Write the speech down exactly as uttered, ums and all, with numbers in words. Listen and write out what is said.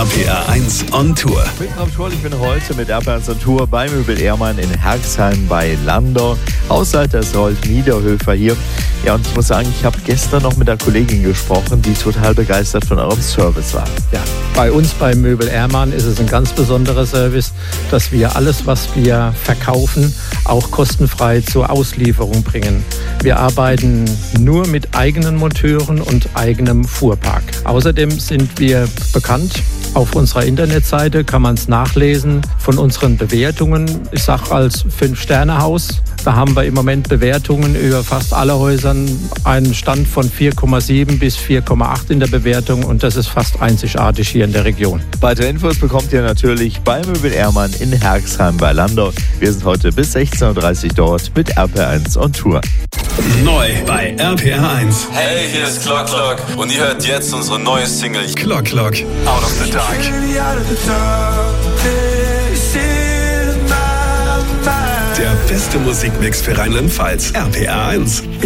R P R eins on Tour. Ich bin Tom Schwoll, ich bin heute mit R P R eins on Tour bei Möbel Ehrmann in Herxheim bei Landau. Hausleiter ist Rolf Niederhöfer hier. Ja, und ich muss sagen, ich habe gestern noch mit einer Kollegin gesprochen, die total begeistert von eurem Service war. Ja, bei uns bei Möbel Ehrmann ist es ein ganz besonderer Service, dass wir alles, was wir verkaufen, auch kostenfrei zur Auslieferung bringen. Wir arbeiten nur mit eigenen Monteuren und eigenem Fuhrpark. Außerdem sind wir bekannt. Auf unserer Internetseite kann man es nachlesen von unseren Bewertungen. Ich sage als Fünf-Sterne-Haus. Da haben wir im Moment Bewertungen über fast alle Häusern. Einen Stand von vier Komma sieben bis vier Komma acht in der Bewertung. Und das ist fast einzigartig hier in der Region. Weitere Infos bekommt ihr natürlich bei Möbel Ehrmann in Herxheim bei Landau. Wir sind heute bis sechzehn Uhr dreißig dort mit R P R eins on Tour. Neu bei R P R eins. Hey, hier ist Clock Clock und ihr hört jetzt unsere neue Single Clock Clock. Out of the Dark. Der beste Musikmix für Rheinland-Pfalz. R P R eins.